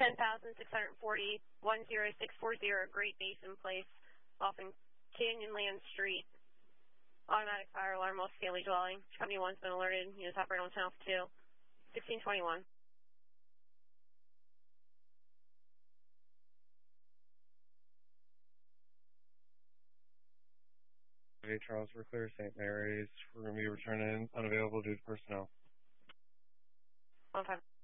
10,640, 10640 Great Basin Place, off in Canyonland Street. Automatic fire alarm, multi-family dwelling. Company 1's been alerted. Units operating on channel 2. 1621. Hey, Charles, we're clear. St. Mary's. We're going to be returning unavailable due to personnel. 15.